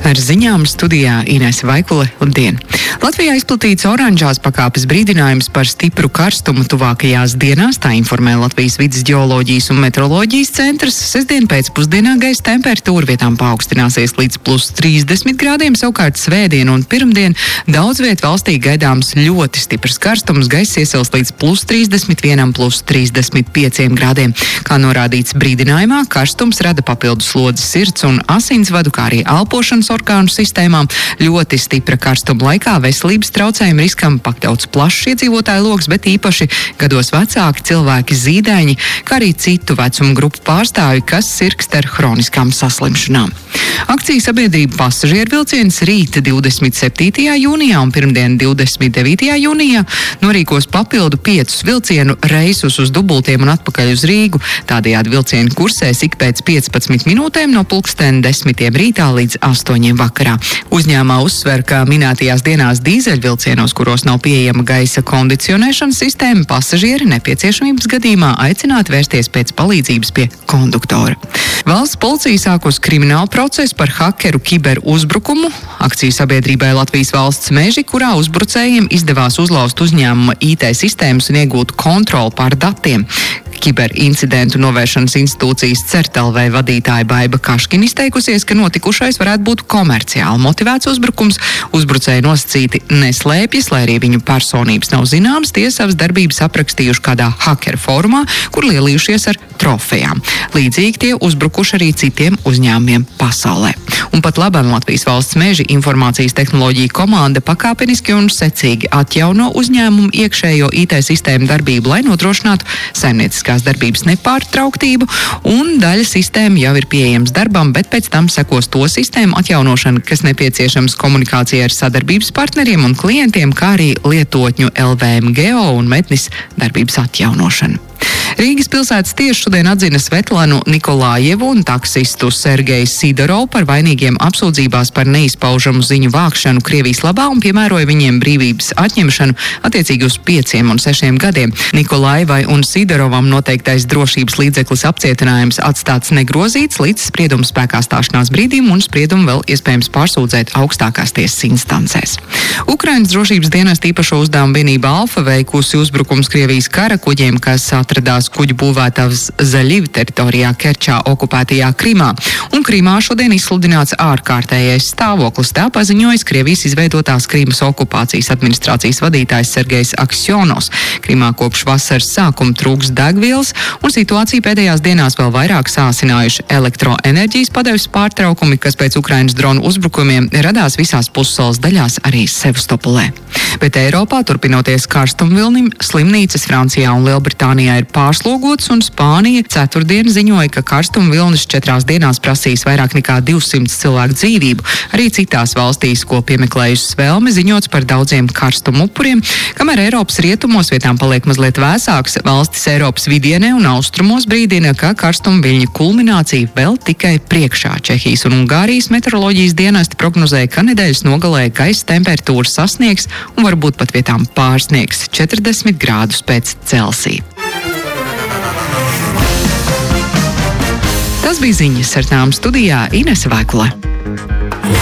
Ar ziņām studijā Inese Vaikule, labdien! Latvijā izplatīts oranžās pakāpes brīdinājums par stipru karstumu tuvākajās dienās, tā informē Latvijas vides ģeoloģijas un meteoroloģijas centrs. Sestdien pēcpusdienā gaisa temperatūra vietām paaugstināsies līdz +30 grādiem, savukārt svētdien un pirmdien daudz viet valstī gaidāms ļoti stiprs karstums, gaiss iesils līdz +31, +35 grādiem. Kā norādīts brīdinājumā, karstums rada papildus slodzes sirds un asinsvadu, kā arī elpošanas orgānu sistēmām. Ļoti stipra karstuma laikā veselības traucējumu riskam pakļauts plašs iedzīvotāju loks, bet īpaši gados vecāki cilvēki, zīdaiņi, kā arī citu vecumu grupu pārstāvji, kas sirgst ar hroniskām saslimšanām. Akciju sabiedrība pasažieru vilciens rīt 27. jūnijā un pirmdien 29. jūnijā norīkos papildu 5 vilcienu reisus uz Dubultiem un atpakaļ uz Rīgu. Tādējādi vilcieni kursēs ik pēc 15 minūtēm no 10:10 rītā līdz 8 vakarā. Uzņēmumā uzsver, ka minētajās dienās dīzeļvilcienos, kuros nav pieejama gaisa kondicionēšanas sistēma, pasažieri nepieciešamības gadījumā aicināti vērsties pēc palīdzības pie konduktora. Valsts policija sākus kriminālu procesu par hakeru kiberuzbrukumu akciju sabiedrībai Latvijas valsts meži, kurā uzbrucējiem izdevās uzlauzt uzņēmuma IT sistēmas un iegūt kontroli pār datiem. Kiberincidentu novēršanas institūcijas CERT-LV vadītāja Baiba Kaškina izteikusies, ka notikušais varētu būt komerciāli motivēts uzbrukums. Uzbrucēji nosacīti neslēpjas, lai arī viņu personības nav zināmas, tie savas darbības aprakstījuši kādā hakeru fórumā, kur lielījušies ar trofejām. Līdzīgi tie uzbrukuši arī citiem uzņēmumiem pasaulē. Un pat labam Latvijas valsts meži informācijas tehnoloģija komanda pakāpeniski un secīgi atjauno uzņēmumu iekšējo IT sistēmu darbību, lai nodrošinātu saimnieciskās darbības nepārtrauktību, un daļa sistēma jau ir pieejams darbam, bet pēc tam sekos to sistēmu atjaunošana, kas nepieciešams komunikācijai ar sadarbības partneriem un klientiem, kā arī lietotņu LVM Geo un Metnis darbības atjaunošana. Rīgas pilsētas tiesa šodien atzina Svetlanu Nikolājevu un taksistu Sergeju Sidorovu par vainīgiem apsūdzībās par neizpaužamu ziņu vākšanu Krievijas labā un piemēroja viņiem brīvības atņemšanu attiecīgi uz 5 un 6 gadiem. Nikolājevai un Sidorovam noteiktais drošības līdzeklis apcietinājums atstāts negrozīts līdz sprieduma spēkā stāšanās brīdim, un spriedumu vēl iespējams pārsūdzēt augstākās tiesas instancēs. Ukrainas drošības dienesta īpašo uzdevumu vienība Alfa veikusi uzbrukums Krievijas kara kuģiem, kas atradās kuģu būvētavas Zaļivi teritorijā Kerčā okupētajā Krimā. Un Krimā šodien izsludināts ārkārtējais stāvoklis. Tā paziņojas Krievijas izveidotās Krimas okupācijas administrācijas vadītājs Sergejs Aksjonovs. Krimā kopš vasaras sākuma trūks degvielas, un situācija pēdējās dienās vēl vairāk sāsinājuši elektroenerģijas padeves pārtraukumi, kas pēc Ukrainas dronu uzbrukumiem radās visās pussalas daļās, arī Sevastopolē. Bet Eiropā, turpinoties karstumvilnim, slimnīcas Francijā un Lielbritānijā ir pārslogots, un Spānija ceturtdien ziņoja, ka karstuma vilnis 4 dienās prasīs vairāk nekā 200 cilvēku dzīvību. Arī citās valstīs, ko piemeklējusi svelme, ziņots par daudziem karstuma upuriem, kamēr Eiropas rietumos vietām paliek mazliet vēsāks, valstis Eiropas vidienē un austrumos brīdina, ka karstuma viļņu kulminācija vēl tikai priekšā. Čehijas un Ungārijas meteoroloģijas dienesti prognozēja, ka nedēļas nogalē gaisa temperatūra sasniegs un varbūt pat vietām pārsniegs 40 grādus pēc Celsija. Tas bija ziņas, ar tām studijā Inese Vaikule.